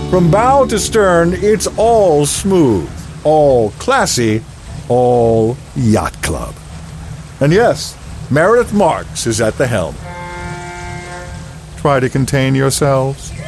From bow to stern, it's all smooth, all classy, all yacht club. And yes, Meredith Marks is at the helm. Try to contain yourselves.